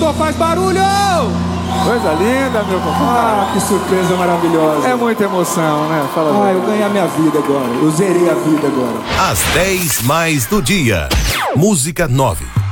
pastor, faz barulho! Coisa linda, meu compadre. Ah, que surpresa maravilhosa. É muita emoção, né? Fala Ah, eu ganhei a minha vida agora. Eu zerei a vida agora. Às 10 mais do dia. Música 9.